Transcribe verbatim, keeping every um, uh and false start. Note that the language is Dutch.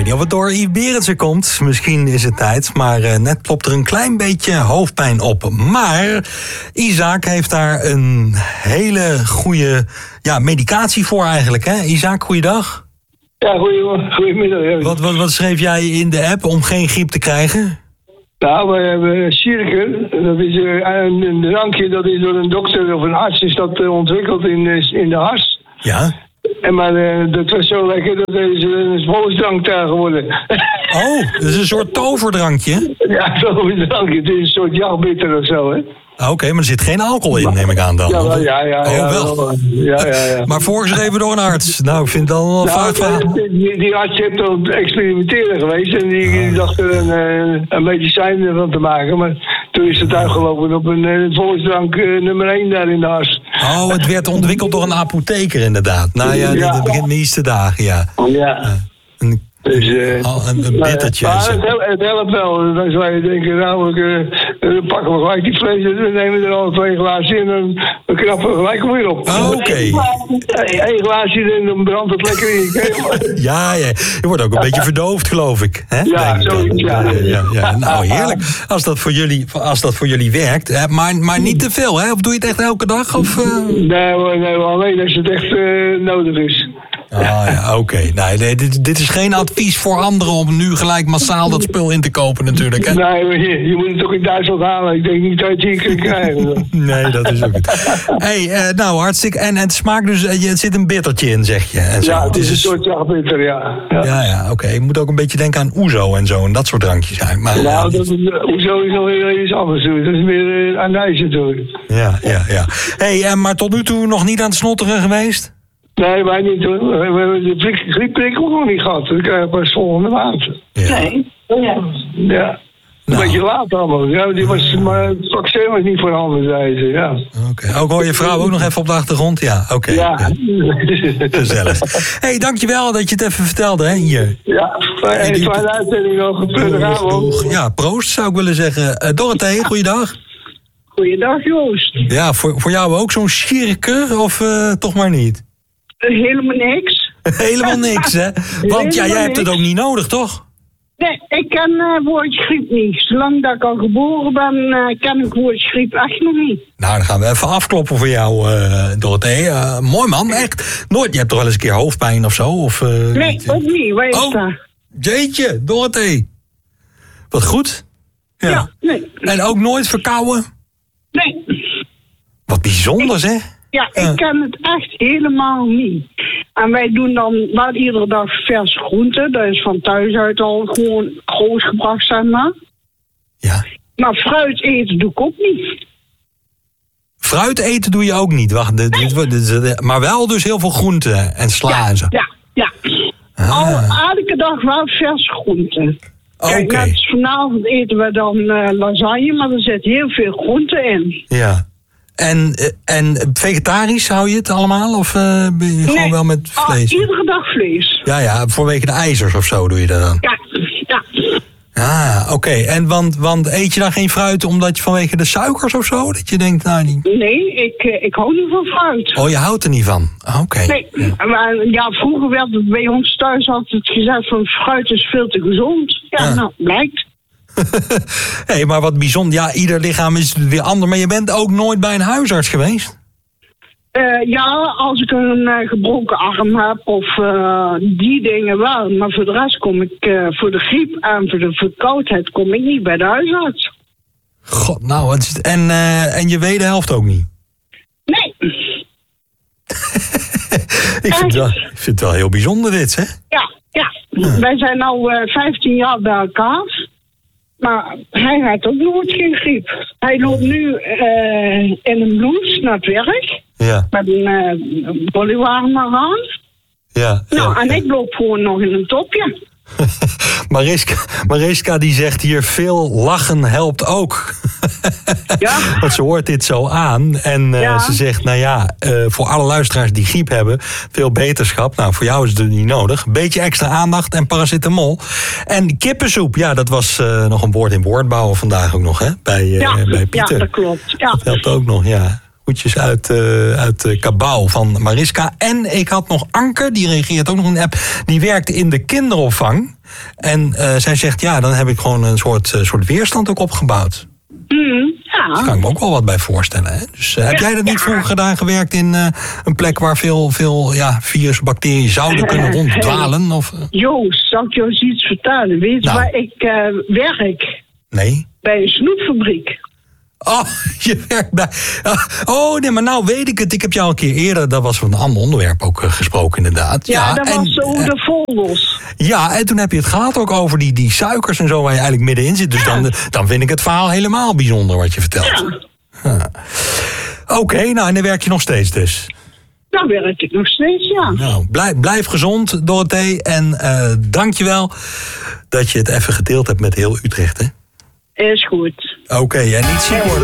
niet of het door Yves Berendsen komt. Misschien is het tijd, maar uh, net klopt er een klein beetje hoofdpijn op. Maar Isaac heeft daar een hele goede ja, medicatie voor eigenlijk, hè? Isaac, goeiedag. Ja, goeie, goedemiddag. Ja. Wat, wat, wat schreef jij in de app om geen griep te krijgen? Nou, we hebben Cirker. Dat is een, een drankje, dat is door een dokter of een arts is dat ontwikkeld in, in de hars. Ja. En maar uh, dat was zo lekker, dat is een volksdrank daar geworden. Oh, dat is een soort toverdrankje? Ja, toverdrankje. Het is een soort jachtbitter of zo, hè. Oké, okay, maar er zit geen alcohol in, neem ik aan dan. Ja, ja, ja. Oh, ja, wel. Ja, ja, ja. Maar voorgeschreven door een arts. Nou, ik vind het al een vaak verhaal. Die, die arts heeft al experimenteren geweest en die, die dacht er een, een medicijn van te maken. Maar toen is het uitgelopen op een, een volksdrank uh, nummer één daar in de hars. Oh, het werd ontwikkeld door een apotheker inderdaad. Nou ja, ja. dat begint niet eens te dagen, ja. Ja. Uh, een, Dus, uh, oh, een, een bittertje. Maar het, helpt, het helpt wel. Dan zou je denken, nou, ik, uh, dan pakken we gelijk die vlees en dan nemen we er al twee glazen in en dan knappen we gelijk weer op. Oh, oké. Okay. Eén glaasje en dan brandt het lekker in je keel. Ja, ja, je wordt ook een beetje verdoofd, geloof ik. Hè? Ja, zoiets, ja. Ja, ja, ja. Nou, heerlijk. Als dat voor jullie, als dat voor jullie werkt. Hè? Maar, maar niet te veel, hè? Of doe je het echt elke dag? Of, uh... Nee, nee, alleen als het echt uh, nodig is. Ah ja, oké. Okay. Nee, nee, dit, dit is geen advies voor anderen om nu gelijk massaal dat spul in te kopen natuurlijk, hè? Nee, je, je moet het toch in Duitsland halen. Ik denk niet dat je het kunt krijgen. Nee, dat is ook het. Hey, uh, nou, hartstikke... En, en het smaakt dus... Uh, er zit een bittertje in, zeg je. En zo. Ja, het is een soort jachtbitter, ja. Ja, ja, ja oké. Okay. Je moet ook een beetje denken aan ouzo en zo. En dat soort drankjes zijn. Maar, nou, ja, dat, ouzo is nog heel iets anders. Dat is meer uh, anijs natuurlijk. Ja, ja, ja. Hey, uh, maar tot nu toe nog niet aan het snotteren geweest? Nee, wij niet hoor. We hebben de griepprik ook nog niet gehad. Dat krijgen we pas volgende maand. Ja. Nee. Ja. Ja. Een nou. beetje laat allemaal. Ja, die was, maar het vaccin was niet voorhanden, zei ze. Ja. Oké. Okay. Ook hoor je vrouw ook nog even op de achtergrond? Ja, oké. Okay. Ja. ja. Gezellig. Hé, hey, dankjewel dat je het even vertelde, hè, hier. Ja, en een kleine uitzending nog. Een ja, proost zou ik willen zeggen. Uh, Dorothee, goeiedag. Goeiedag, Joost. Ja, voor, voor jou ook zo'n cirker of uh, toch maar niet? Helemaal niks. Helemaal niks, hè? Want ja, jij hebt het ook niet nodig, toch? Nee, ik ken uh, woordje griep niet. Zolang dat ik al geboren ben, uh, ken ik woordje griep echt nog niet. Nou, dan gaan we even afkloppen voor jou, uh, Dorothee. Uh, mooi man, echt. Nooit, je hebt toch wel eens een keer hoofdpijn of zo? Of, uh, nee, niet, ook niet. Waar is oh, dat? Jeetje, Dorothee. Wat goed. Ja. ja, nee. En ook nooit verkouden? Nee. Wat bijzonder, hè? Ja, ik uh. ken het echt helemaal niet. En wij doen dan wel iedere dag verse groenten. Dat is van thuis uit al gewoon grootgebracht, zeg maar. Ja. Maar fruit eten doe ik ook niet. Fruit eten doe je ook niet? Wacht, dit, dit, dit, dit, dit, maar wel dus heel veel groenten en sla ja, en zo? Ja, ja. Ah. Al elke dag wel verse groenten. Oké. Okay. Vanavond eten we dan uh, lasagne, maar er zit heel veel groenten in. Ja. En, en vegetarisch hou je het allemaal? Of uh, ben je gewoon nee, wel met vlees? Oh, iedere dag vlees. Ja, ja, vanwege de ijzers of zo doe je dat dan? Ja, ja. Ah, oké. Okay. En want, want eet je dan geen fruit omdat je vanwege de suikers of zo? Dat je denkt, nou niet... Nee, ik, ik hou niet van fruit. Oh, je houdt er niet van? Oké. Okay. Nee, ja. Maar ja, vroeger werd het bij ons thuis altijd gezegd van fruit is veel te gezond. Ja, ah. nou, blijkt. Hé, hey, maar wat bijzonder. Ja, ieder lichaam is weer anders. Maar je bent ook nooit bij een huisarts geweest? Uh, ja, als ik een uh, gebroken arm heb of uh, die dingen wel. Maar voor de rest kom ik uh, voor de griep en voor de verkoudheid kom ik niet bij de huisarts. God, nou, het is, en, uh, en je wederhelft ook niet? Nee. ik, vind wel, ik vind het wel heel bijzonder dit, hè? Ja, ja. ja. Wij zijn al uh, vijftien jaar bij elkaar. Maar hij had ook nooit geen griep. Hij loopt nu uh, in een blouse naar het werk. Ja. Met een uh, bodywarmer aan. Ja. Nou, ja, en ja. ik loop gewoon nog in een topje. Mariska, Mariska die zegt hier, veel lachen helpt ook. Ja. Want ze hoort dit zo aan. En uh, ja. ze zegt, nou ja, uh, voor alle luisteraars die griep hebben, veel beterschap. Nou, voor jou is het niet nodig. Beetje extra aandacht en paracetamol. En kippensoep, ja, dat was uh, nog een woord in woordbouwen vandaag ook nog, hè? Bij, uh, ja. bij Pieter. Ja, dat klopt. Ja. Dat helpt ook nog, ja. Groetjes uit, uh, uit uh, Cabau van Mariska. En ik had nog Anke, die reageert ook nog in een app. Die werkt in de kinderopvang. En uh, zij zegt, ja, dan heb ik gewoon een soort, uh, soort weerstand ook opgebouwd. Mm, ja. Daar kan ik me ook wel wat bij voorstellen. Hè? Dus uh, heb ja, jij dat niet ja. vroeger gedaan, gewerkt in uh, een plek waar veel, veel ja, virus, bacteriën zouden kunnen ronddwalen? Of, uh? Joost, zal ik jou eens iets vertellen? Weet je nou. waar ik uh, werk? Nee. Bij een snoepfabriek. Oh, je werkt bij... Oh, nee, maar nou weet ik het. Ik heb jou een keer eerder, dat was van een ander onderwerp ook uh, gesproken inderdaad. Ja, ja dat en, was zo uh, de vogels. Ja, en toen heb je het gehad ook over die, die suikers en zo waar je eigenlijk middenin zit. Dus ja. dan, dan vind ik het verhaal helemaal bijzonder wat je vertelt. Ja. Huh. Oké, okay, nou en dan werk je nog steeds dus. Dan werk ik nog steeds, ja. Nou, blijf, blijf gezond, Dorothee. En uh, dank je wel dat je het even gedeeld hebt met heel Utrecht, hè? Is goed. Oké, okay, en niet ziek worden.